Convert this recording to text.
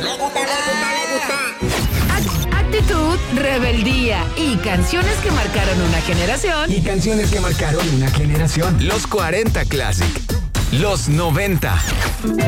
Actitud, rebeldía y canciones que marcaron una generación. Los 40 Classic. Los 90.